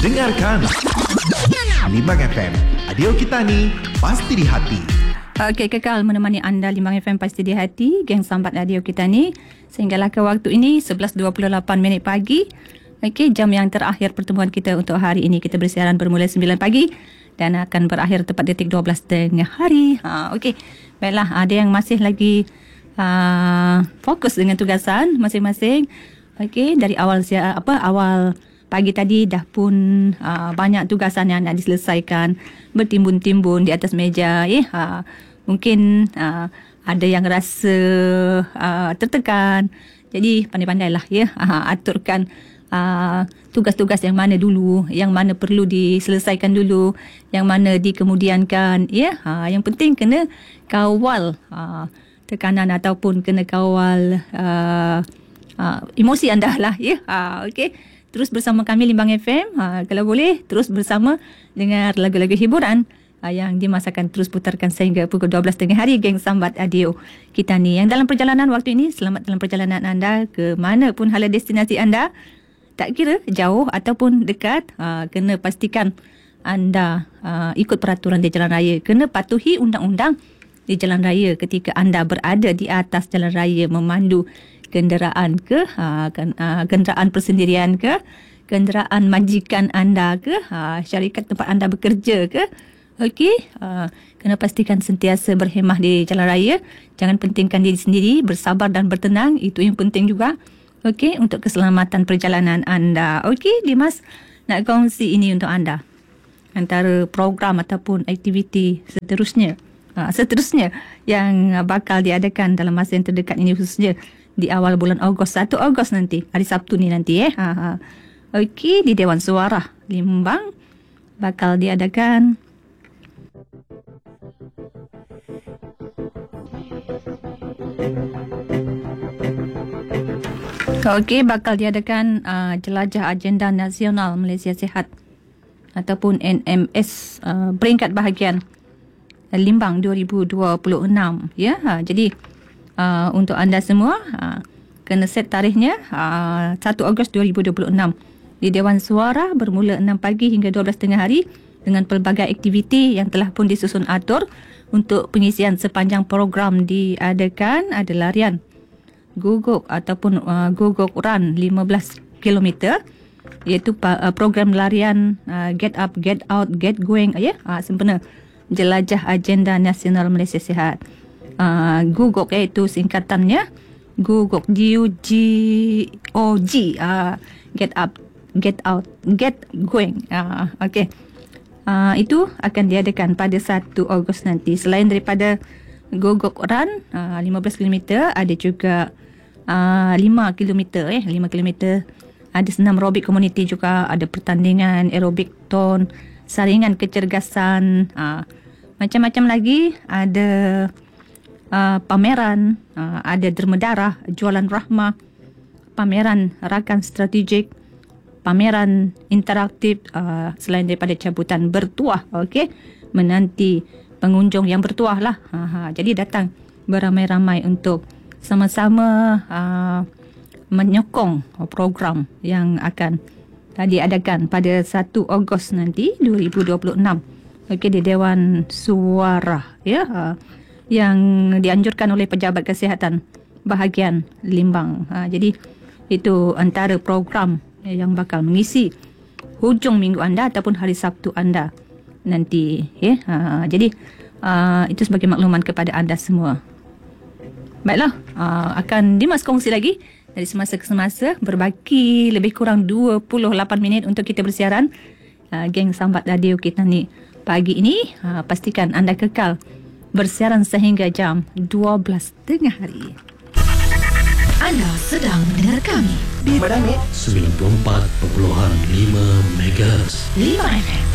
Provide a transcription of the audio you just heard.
Dengarkan Limbang FM, radio kita ni pasti di hati. Okey, kekal menemani anda Limbang FM pasti di hati, geng sambat radio kita ni sehinggalah ke waktu ini 11.28 minit pagi. Okey, jam yang terakhir pertemuan kita untuk hari ini. Kita bersiaran bermula 9 pagi dan akan berakhir tepat detik 12 tengah hari. Okey, baiklah, ada yang masih lagi fokus dengan tugasan masing-masing. Okey, dari awal pagi tadi dah pun banyak tugasan yang nak diselesaikan, bertimbun-timbun di atas meja. Mungkin ada yang rasa tertekan. Jadi pandai-pandailah aturkan tugas-tugas yang mana dulu, yang mana perlu diselesaikan dulu, yang mana dikemudiankan. Yang penting kena kawal tekanan ataupun kena kawal emosi anda lah. Okey. Terus bersama kami Limbang FM. Kalau boleh, terus bersama dengar lagu-lagu hiburan yang Dimas akan terus putarkan sehingga pukul 12 tengah hari, geng sambat radio kita ni. Yang dalam perjalanan waktu ini, selamat dalam perjalanan anda ke mana pun hala destinasi anda. Tak kira jauh ataupun dekat, kena pastikan anda ikut peraturan di jalan raya. Kena patuhi undang-undang di jalan raya ketika anda berada di atas jalan raya memandu kenderaan ke, kenderaan persendirian ke, kenderaan majikan anda ke, syarikat tempat anda bekerja ke. Okey, kena pastikan sentiasa berhemah di jalan raya. Jangan pentingkan diri sendiri, bersabar dan bertenang. Itu yang penting juga. Okey, untuk keselamatan perjalanan anda. Okey, Dimas nak kongsi ini untuk anda. Antara program ataupun aktiviti seterusnya yang bakal diadakan dalam masa yang terdekat ini, khususnya di awal bulan Ogos, 1 Ogos nanti, hari Sabtu ni nanti. Okey, di Dewan Suara Limbang bakal diadakan jelajah agenda nasional Malaysia Sihat ataupun NMS peringkat bahagian Limbang 2026. Jadi untuk anda semua kena set tarikhnya 1 Ogos 2026 di Dewan Suara bermula 6 pagi hingga 12 tengah hari dengan pelbagai aktiviti yang telah pun disusun atur. Untuk pengisian sepanjang program diadakan ada larian guguk ataupun guguk run 15 km, iaitu program larian Get Up, Get Out, Get Going, sempena jelajah agenda nasional Malaysia Sihat. Guguk iaitu singkatannya Guguk, GUGOG, Get Up, Get Out, Get Going. Okey. Itu akan diadakan pada 1 Ogos nanti. Selain daripada Guguk Run 15 km, ada juga 5 km. 5 km ada senam aerobik komuniti juga, ada pertandingan aerobik ton, saringan kecergasan, macam-macam lagi. Ada pameran, ada derma darah, jualan rahmah, pameran rakan strategik, pameran interaktif, selain daripada cabutan bertuah. Okey, menanti pengunjung yang bertuah lah. Jadi datang beramai-ramai untuk sama-sama menyokong program yang akan diadakan pada 1 Ogos nanti 2026. Okey, di Dewan Suara yang dianjurkan oleh Pejabat Kesihatan bahagian Limbang. Jadi itu antara program yang bakal mengisi hujung minggu anda ataupun hari Sabtu anda nanti. Jadi itu sebagai makluman kepada anda semua. Baiklah, akan Dimas kongsi lagi dari semasa ke semasa, berbaki lebih kurang 28 minit untuk kita bersiaran. Geng sambat radio kita ni pagi ini, pastikan anda kekal bersiaran sehingga jam 12 tengah hari. Anda sedang mendengar kami di Madang 94.5 MHz Limbang FM.